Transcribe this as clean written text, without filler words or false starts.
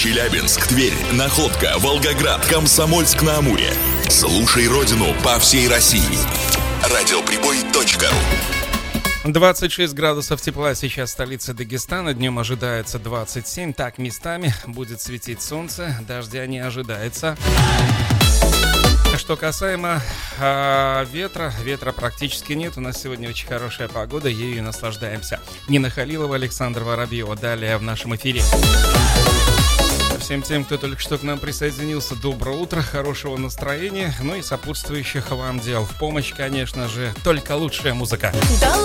Челябинск, Тверь, Находка, Волгоград, Комсомольск-на-Амуре. Слушай родину по всей России. Радиоприбой.ру. 26 градусов тепла сейчас в столице Дагестана. Днем ожидается 27. Так, местами будет светить солнце. Дождя не ожидается. Что касаемо ветра практически нет. У нас сегодня очень хорошая погода, ею наслаждаемся. Нина Халилова, Александр Воробьева. Далее в нашем эфире. Всем тем, кто только что к нам присоединился, доброе утро, хорошего настроения, ну и сопутствующих вам дел. В помощь, конечно же, только лучшая музыка.